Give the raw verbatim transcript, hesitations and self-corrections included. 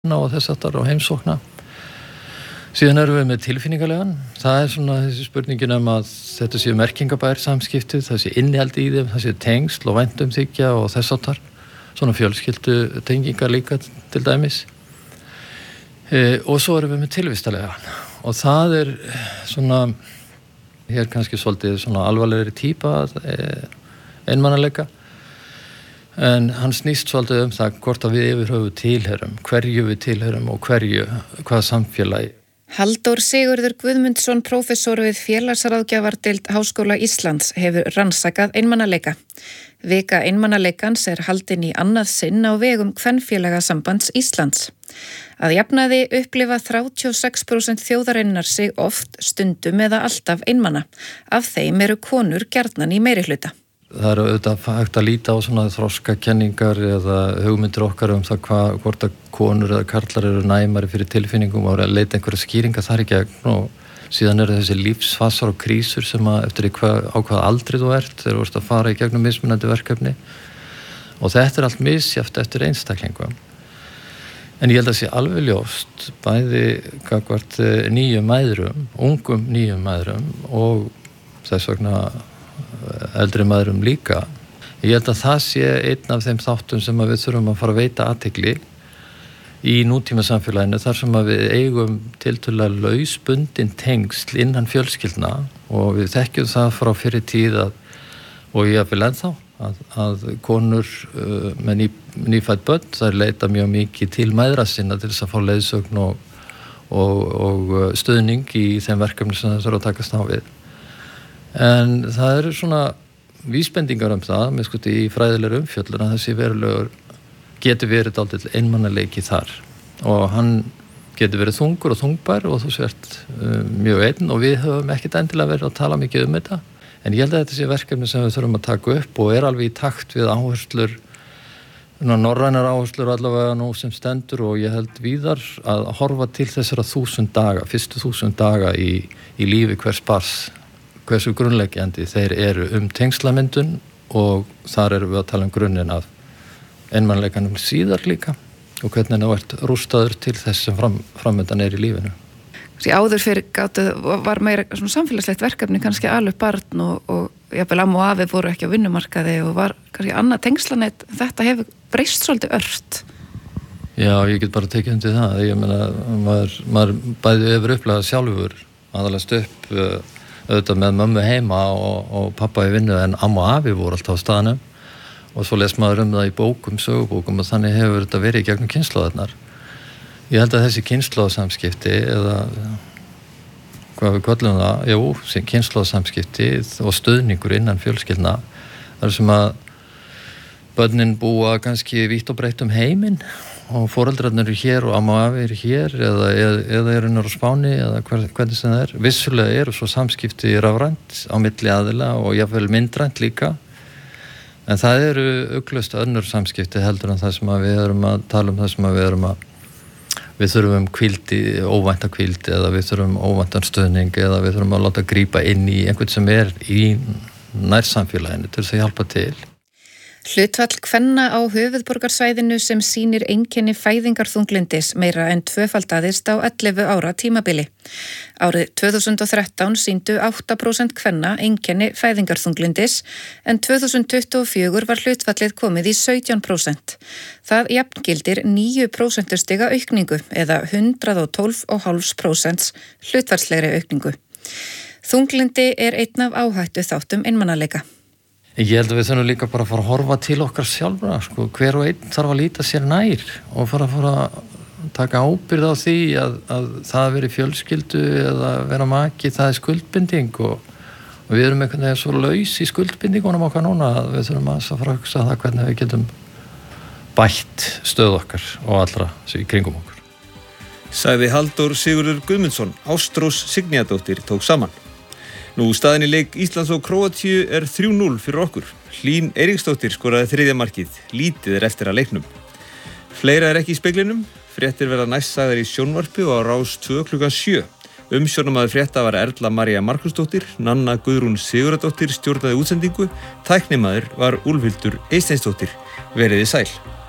og þess aftar á heimsókna. Síðan erum við með tilfinningalegan. Það er svona þessi spurningin um að þetta séu merkingabær samskiptið, það sé innihald í þeim, það sé tengsl og væntumþykja og þess aftar. Svona fjölskyldu tengingar líka til dæmis. E, og svo erum við með tilvistarlegan. Og það er svona, hér kannski svolítið svona alvarlegri típa e, einmannaleika. En hann snýst svolítið um það hvort að við yfir höfu tilherum, hverju við tilherum og hverju, hvaða samfélagi. Halldór Sigurður Guðmundsson, prófessor við félagsráðgjafardeild Háskóla Íslands, hefur rannsakað einmannaleika. Vika einmannaleikans er haldin í annað sinn á vegum Kvenfélagasambands Íslands. Að jafnaði upplifa þrjátíu og sex prósent þjóðarinnar sig oft, stundum eða alltaf einmanna. Af þeim eru konur gjarnan í meirihluta. Það er auðvitað hægt að líta á svona þroskakenningar eða hugmyndir okkar um það hvað, hvort að konur eða karlar eru næmari fyrir tilfinningum og að leita einhverja skýringa þar í gegn og síðan eru þessi lífsfasar og krísur sem að eftir í hvað, á hvað aldrei þú ert þegar þú ert að fara í gegnum mismunandi verkefni og þetta er allt misjafnt eftir einstaklingum. En ég held að sé alveg ljóst bæði gagnvart nýjum mæðrum, ungum nýjum mæðrum og þess vegna eldri maðurum líka. Ég held að það sé einn af þeim þáttum sem við þurfum að fara að veita athygli í nútíma samfélaginu þar sem að við eigum tiltölulega lausbundin tengsl innan fjölskyldna og við þekkjum það frá fyrri tíð að, og ég vil ennþá að, að konur uh, með ný, nýfædd börn þær leita mjög mikið til mæðra sinna til þess að fá leiðsögn og, og, og stuðning í þeim verkefni sem það þurfa að takast á við. En það eru svona vísbendingar um það, með skuti í fræðilegri umfjöllun að þessi verulegur getur verið dálítill einmannaleiki þar og hann getur verið þungur og þungbær og þú sért uh, mjög einn og við höfum ekkert endilega verið að tala mikið um þetta en ég held að þetta sé verkefni sem við þurfum að taka upp og er alveg í takt við áherslur norrænar áherslur allavega nú sem stendur og ég held víðar að horfa til þessara þúsund daga, fyrstu þúsund daga í, í lífi hvers barns hversu grunnleggjandi þeir eru um tengslamyndun og þar erum við að tala um grunninn af einmannleikanum síðar líka og hvernig það ert rústaður til þess sem fram, framöndan er í lífinu. Því áður fyrir gátu var meira svona samfélagslegt verkefni kannski alveg barn og, og jafnvel amma og afi voru ekki á vinnumarkaði og var kannski annað tengslanett. Þetta hefur breyst svolítið ört. Já, ég get bara tekið undir það. Ég meina, maður, maður bæði hefur upplegað sjálfur aðalast upp auðvitað með mömmu heima og, og pappa í vinnu en amma og afi voru alltaf á staðnum og svo les maður um það í bókum, sögubókum og þannig hefur þetta verið í gegnum kynslóðarnar. Ég held að þessi kynslóðsamskipti eða hvað við köllum það, jú, sem kynslóðsamskipti og stuðningur innan fjölskyldna þar sem að börnin búa kannski vítt og breytt um heiminn og foreldrarnir eru hér og amma og afi eru hér eða, eða, eða eru nýr á Spáni eða hver, hvernig sem það er. Vissulega eru svo samskipti rafrænt á milli aðila og jafnvel myndrænt líka en það eru ugglaust önnur samskipti heldur en það sem að við erum að tala um það sem að við erum að við þurfum hvíld í óvænta hvíld eða við þurfum óvæntan stuðning eða við þurfum að láta grípa inn í einhvern sem er í nærsamfélaginu til þess að hjálpa til. Hlutfall kvenna á höfuðborgarsvæðinu sem sýnir einkenni fæðingarþunglindis meira en tvöfaldaðist á ellefu ára tímabili. Árið tvö þúsund og þrettán sýndu átta prósent kvenna einkenni fæðingarþunglindis en tvö þúsund tuttugu og fjögur var hlutfallið komið í sautján prósent. Það jafngildir níu prósentustiga aukningu eða hundrað og tólf komma fimm prósent hlutfallslegri aukningu. Þunglindi er einn af áhættu þáttum einmannaleika. Ég held að við þurfum líka bara að fara að horfa til okkar sjálfra, sko, hver og einn þarf að líta sér nær og fara að fara að taka ábyrgð á því að, að það að vera í fjölskyldu eða vera maki, það er skuldbinding og, og við erum einhvern veginn svo laus í skuldbindingunum okkar núna að við þurfum að fara að hugsa það hvernig við getum bætt stöð okkar og allra í kringum okkur. Sagði Halldór Sigurður Guðmundsson, Ástrós Signýjadóttir tók saman. Nú staðan í leik Íslands og Króatíu er þrjú núll fyrir okkur. Hlín Eiríksdóttir skoraði þriðja markið. Lítið er eftir að leiknum. Fleira er ekki í speglinum. Fréttir verða næst sagðar í sjónvarpi og á Rás tvö klukkan sjö. Umsjónarmaður frétta var Erla María Markusdóttir, Nanna Guðrún Sigurðardóttir stjórnaði útsendingu, tæknimaður var Úlfhildur Eysteinsdóttir. Veriði sæl.